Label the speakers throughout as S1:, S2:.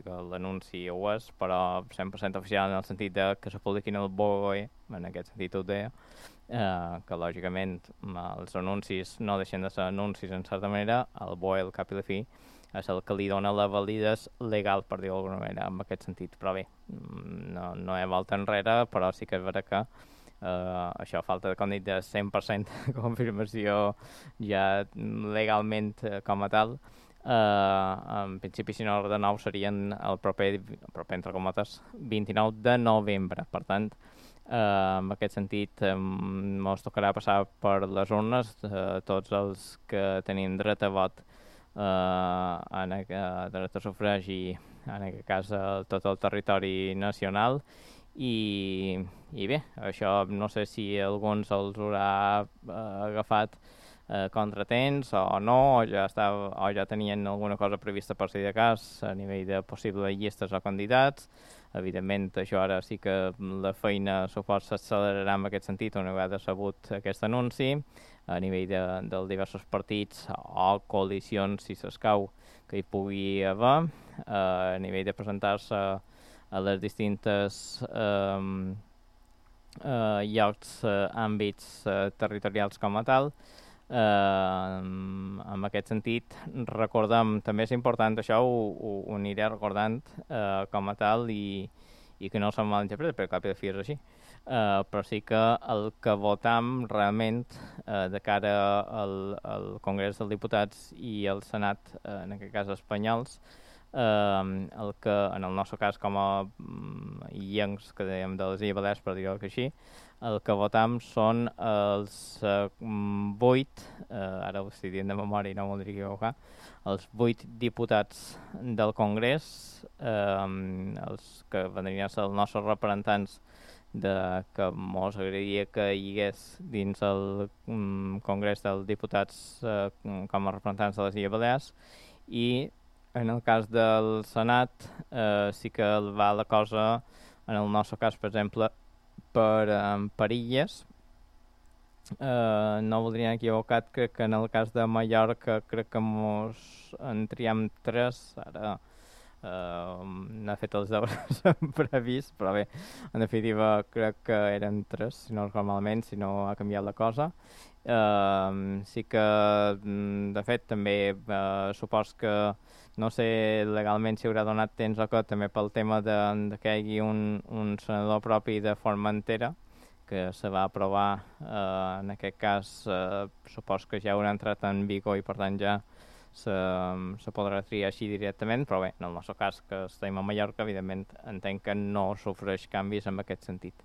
S1: que l'anunci ho és, però 100% oficial en el sentit de que se publiqui en el BOE, en aquest sentit ho deia, que lògicament els anuncis no deixen de ser anuncis en certa manera, el BOE, al cap i la fi, és el que li dona la validesa legal, per dir-ho d'alguna manera, en aquest sentit. Però bé, no hi ha volta enrere, però sí que és vera que això, falta, com dic, de 100% confirmació ja legalment com a tal. En principi, si no de nou, serien el proper entre cometes, 29 de novembre. Per tant, en aquest sentit, ens tocarà passar per les urnes, tots els que tenim dret a vot, dret a sufragi, en aquest cas tot el territori nacional, i bé, això no sé si alguns els haurà agafat contratemps o no, o ja tenien alguna cosa prevista per si de cas a nivell de possibles llistes o candidats. Evidentment, això ara sí que la feina suposa s'accelerarà en aquest sentit una vegada sabut aquest anunci a nivell de diversos partits o coalicions, si s'escau, que hi pugui haver, a nivell de presentar-se a les distintes llocs, àmbits territorials com a tal. En aquest sentit, recordem, també és important, això ho aniré recordant com a tal i que no se'm malinterpreti, perquè cap i la fi és així. Però sí que el que votam realment de cara al Congrés dels Diputats i al Senat, en aquest cas espanyols, el que en el nostre cas com a illencs que dèiem de les Illes Balears, per dir-ho així, el que votam són els 8, ara ho estic dient de memòria i no m'ho voldria equivocar, els 8 diputats del Congrés, els que vendrien a ser els nostres representants que mos agradaria que hi hagués dins el Congrés dels Diputats com a representants de les Illes Balears, i en el cas del Senat sí que va la cosa, en el nostre cas, per exemple, per illes. No voldria equivocat, crec que en el cas de Mallorca crec que mos en triem 3, ara n'ha fet els deures previst, però bé, en definitiva crec que eren 3, si no normalment, si no ha canviat la cosa. Sí que, de fet, també supos que no sé legalment si haurà donat temps o què, també pel tema de que hi hagi un senador propi de Formentera, que se va aprovar, en aquest cas, supos que ja haurà entrat en vigor i per tant ja se podrà triar així directament, però bé, en el nostre cas, que estem a Mallorca, evidentment entenc que no sofreix canvis en aquest sentit.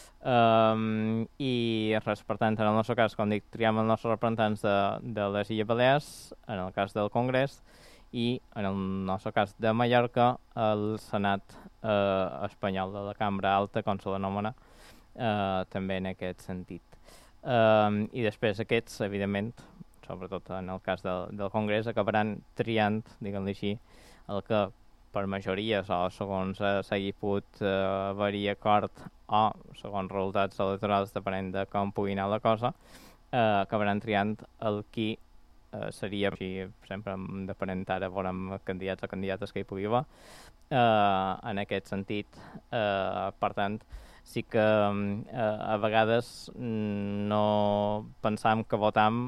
S1: I res, per tant, en el nostre cas, com dic, triem els nostres representants de les Illes Balears, en el cas del Congrés, i en el nostre cas de Mallorca, el Senat espanyol de la Cambra Alta, com se l'anomena, també en aquest sentit. I després aquests, evidentment, sobretot en el cas del Congrés, acabaran triant, diguem-li així, el que per majories o segons s'hagi pogut haver-hi acord o segons resultats electorals, depenent de com pugui anar la cosa, acabaran triant el qui seria, així, sempre depenent ara veurem candidats o candidates que hi pugui haver, en aquest sentit. Per tant, sí que a vegades no pensam que votam,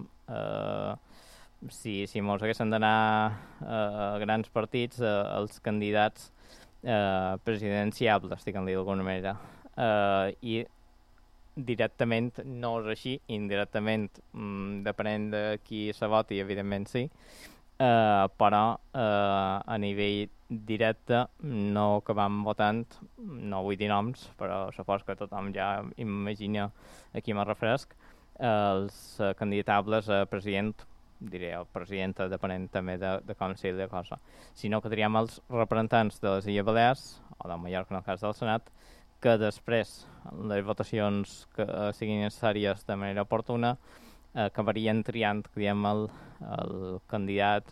S1: si mos haguessin d'anar a grans partits, els candidats presidenciables, diguem-li d'alguna manera, i directament no és així, indirectament depenent de qui se voti, evidentment sí, però a nivell directe no acabam votant, no vull dir noms, però supos que tothom ja imagina a qui me refresc, els candidatables a president, diré, o presidenta, depenent també de com sigui la cosa. Si no, quedaríem els representants de les Illes Balears, o de Mallorca en el cas del Senat, que després, les votacions que siguin necessàries de manera oportuna, acabarien triant, diguem, el candidat,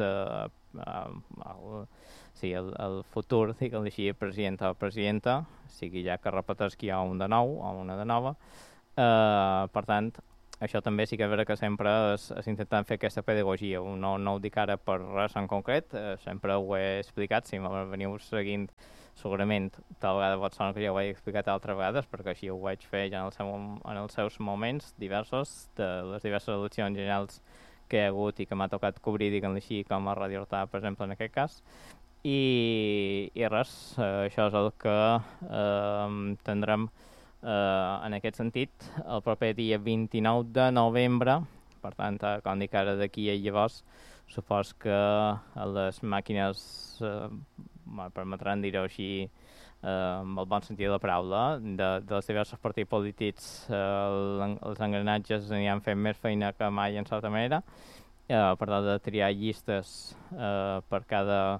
S1: el futur, diguem així, president o presidenta, sigui ja que repeteix que hi ha un de nou o una de nova. Per tant, això també sí que és vera que sempre és intentant fer aquesta pedagogia. No ho dic ara per res en concret, sempre ho he explicat, si me veniu seguint segurament tal vegada pot sonar que ja ho he explicat altres vegades, perquè així ho vaig fer ja en els seus moments diversos, de les diverses eleccions generals que hi ha hagut i que m'ha tocat cobrir, diguem-li així, com a Radio Horta, per exemple, en aquest cas. I res, això és el que tindrem en aquest sentit el proper dia 29 de novembre, per tant, com dic ara d'aquí a llavors, supos que les màquines permetran dir-ho així amb el bon sentit de la paraula, dels diversos partits polítics els engranatges aniran fent més feina que mai en certa manera, per tal de triar llistes per cada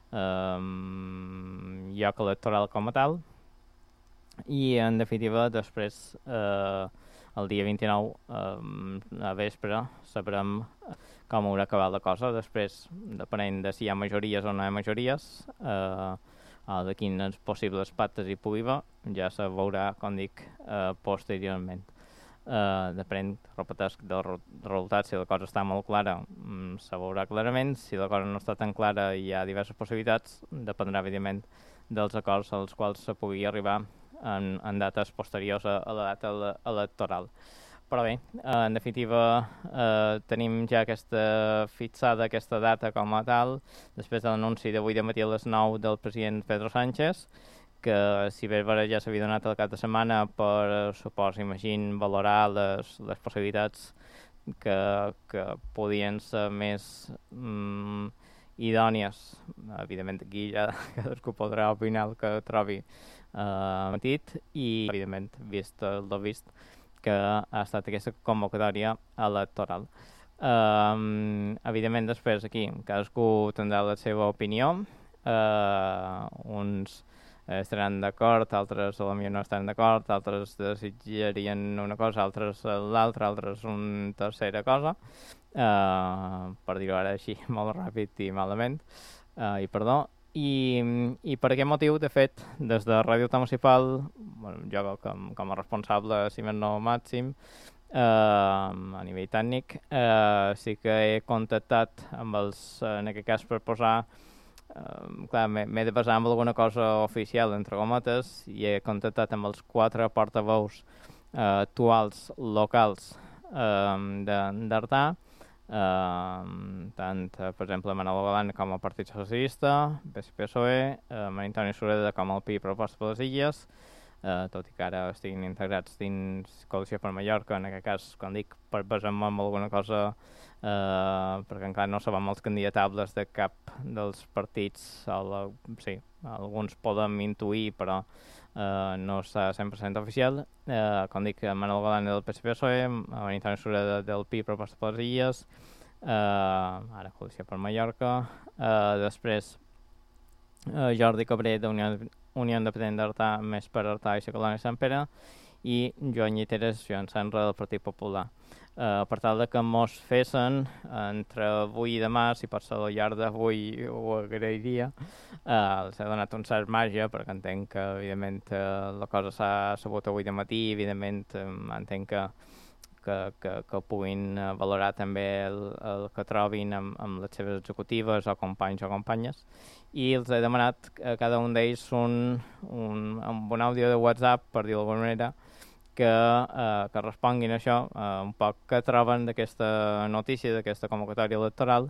S1: lloc electoral com a tal, i en definitiva després el dia 29 a vespre sabrem com haurà acabat la cosa. Després, depenent de si hi ha majories o no hi ha majories, de quins possibles pactes hi pugui haver, ja se veurà, com dic, posteriorment. Depèn, repeteix, del resultat. Si la cosa està molt clara, se veurà clarament. Si la cosa no està tan clara i hi ha diverses possibilitats, dependrà, evidentment, dels acords als quals se pugui arribar en dates posteriors a la data electoral. Però bé, en definitiva, tenim ja fixada aquesta data com a tal, després de l'anunci d'avui de matí a les 9 del president Pedro Sánchez, que si bé ja s'havia donat el cap de setmana per, suposo, valorar les possibilitats que podien ser més idònies. Evidentment, aquí ja cadascú podrà opinar el que trobi sentit, i evidentment, vist el vist que ha estat aquesta convocatòria electoral. Evidentment, després aquí cadascú tindrà la seva opinió. Uns estaran d'acord, altres potser no estan d'acord, altres desitjarien una cosa, altres l'altra, altres una tercera cosa, per dir-ho ara així molt ràpid i malament, i perdó. I per aquest motiu, de fet, des de Ràdio Horta Municipal, jo com a responsable, si més no màxim, a nivell tècnic, sí que he contactat amb els, en aquest cas per posar, clar, m'he de basar en alguna cosa oficial, entre cometes, i he contactat amb els 4 portaveus actuals locals d'Artà, tant, per exemple, Manolo Galán com el Partit Socialista, PSOE, Maria Antònia Sureda com el PI Proposta per les Illes, tot i que ara estiguin integrats dins Coalició per Mallorca, en aquest cas, com dic, per basar-me en alguna cosa, perquè encara no sabem els candidatables de cap dels partits, sí, alguns podem intuir, però no està 100% oficial. Com dic, Manolo Galán del PSPSOE, Maria Antònia Sureda del PI Proposta per les Illes, ara Coalició per Mallorca, després Jordi Cabré d'Unió Independent d'Artà, més per Artà i la Colònia Sant Pere, i Joan Lliteres, Joan Sanra del Partit Popular. Per tal de que mos fessin entre avui i demà, si pot ser al llarg d'avui ho agrairia, els he donat un cert marge, perquè entenc que evidentment la cosa s'ha sabut avui de matí, evidentment entenc que puguin valorar també el que trobin amb les seves executives o companys o companyes, i els he demanat a cada un d'ells amb un àudio de WhatsApp, per dir-ho d'alguna manera, que responguin a això, un poc que troben d'aquesta notícia, d'aquesta convocatòria electoral,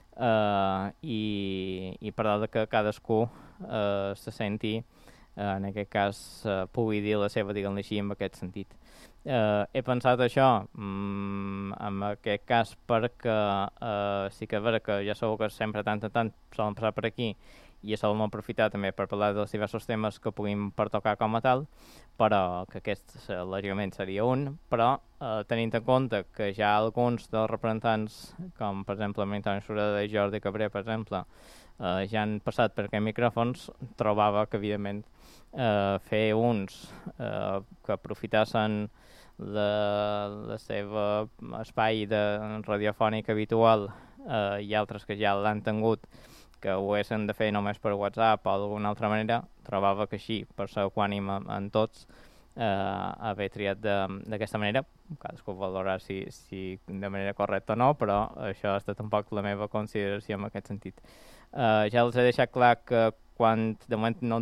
S1: i per tal que cadascú se senti, en aquest cas, pugui dir la seva, diguem-ne així, en aquest sentit. He pensat això en aquest cas perquè sí que és vera que ja sabeu que sempre tant solen passar per aquí, i això l'hem aprofitat també per parlar dels diversos temes que puguin pertocar com a tal, però que aquest lògicament seria un, però tenint en compte que ja alguns dels representants, com per exemple la Antònia Sureda i Jordi Cabré, per exemple, ja han passat per aquests micròfons, trobava que evidentment fer uns que aprofitassin la seva espai radiofònic habitual, i altres que ja l'han tingut, que ho haguessin de fer només per WhatsApp o d'alguna altra manera, trobava que així, per ser equànim en tots, haver triat d'aquesta manera. Cadascú valorar si de manera correcta o no, però això ha estat un poc la meva consideració en aquest sentit. Ja els he deixat clar que quan de moment no